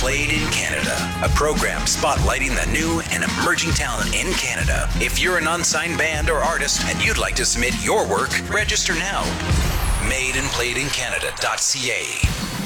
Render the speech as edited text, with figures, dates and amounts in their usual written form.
Played in Canada, a program spotlighting the new and emerging talent in Canada. If you're an unsigned band or artist and you'd like to submit your work, register now. Madandplayedincanada.ca.